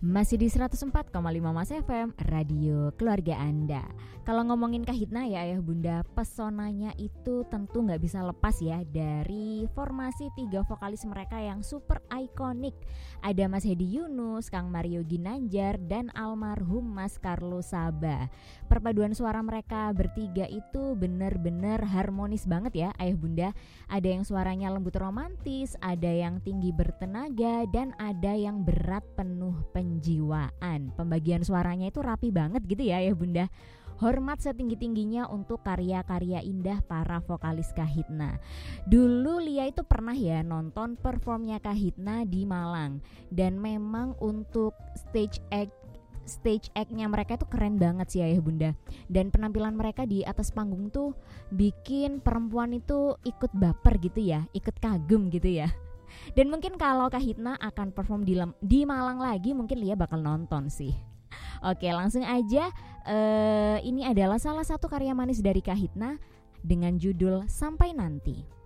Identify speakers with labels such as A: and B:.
A: Masih di 104,5 Mas FM, radio keluarga Anda. Kalau ngomongin Kahitna ya ayah bunda, pesonanya itu tentu gak bisa lepas ya dari formasi 3 vokalis mereka yang super ikonik. Ada Mas Hedi Yunus, Kang Mario Ginanjar, dan almarhum Mas Carlo Saba. Perpaduan suara mereka bertiga itu bener-bener harmonis banget ya ayah bunda. Ada yang suaranya lembut romantis, ada yang tinggi bertenaga, dan ada yang berat penuh penjiwaan. Pembagian suaranya itu rapi banget gitu ya bunda. Hormat setinggi-tingginya untuk karya-karya indah para vokalis Kahitna. Dulu Lia itu pernah ya nonton performnya Kahitna di Malang. Dan memang untuk stage act-nya mereka itu keren banget sih ayah bunda. Dan penampilan mereka di atas panggung tuh bikin perempuan itu ikut baper gitu ya, ikut kagum gitu ya. Dan mungkin kalau Kahitna akan perform di Malang lagi, mungkin Lia bakal nonton sih. Oke, langsung aja. Ini adalah salah satu karya manis dari Kahitna dengan judul Sampai Nanti.